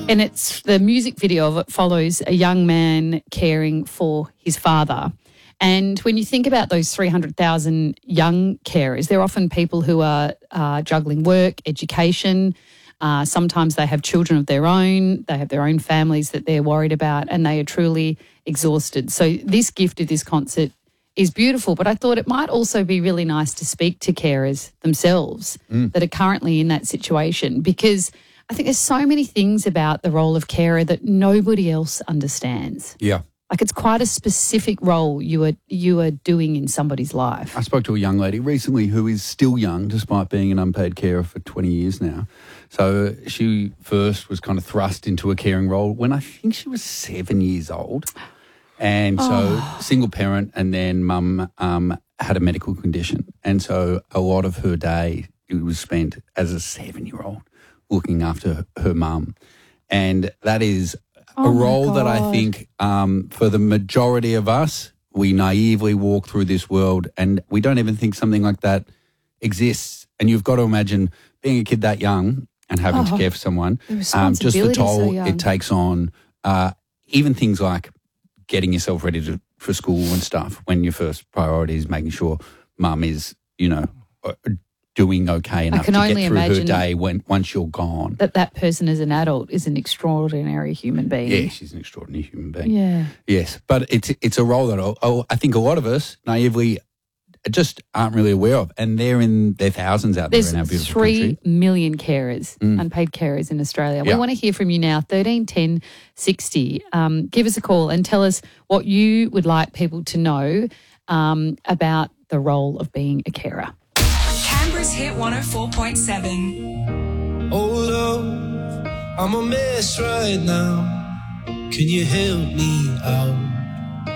And it's the music video of it follows a young man caring for his father. And when you think about those 300,000 young carers, they're often people who are juggling work, education. Sometimes they have children of their own. They have their own families that they're worried about, and they are truly exhausted. So this gift of this concert is beautiful, but I thought it might also be really nice to speak to carers themselves that are currently in that situation, because I think there's so many things about the role of carer that nobody else understands. Yeah. Like, it's quite a specific role you are doing in somebody's life. I spoke to a young lady recently who is still young despite being an unpaid carer for 20 years now. So she first was kind of thrust into a caring role when I think she was 7 years old. And so single parent, and then mum had a medical condition. And so a lot of her day it was spent as a 7-year-old looking after her mum. And that is a role that I think for the majority of us, we naively walk through this world and we don't even think something like that exists. And you've got to imagine being a kid that young and having to care for someone, just the toll it takes on even things like getting yourself ready for school and stuff when your first priority is making sure mum is, doing okay enough to get through her day once you're gone. That person as an adult is an extraordinary human being. Yeah, she's an extraordinary human being. Yeah. Yes, but it's a role that I think a lot of us naively just aren't really aware of, and they're in their thousands out there in our beautiful country. There's 3 million carers, unpaid carers in Australia. We want to hear from you now, 13 10 60. Give us a call and tell us what you would like people to know about the role of being a carer. Canberra's Hit 104.7. Oh, love, I'm a mess right now. Can you help me out?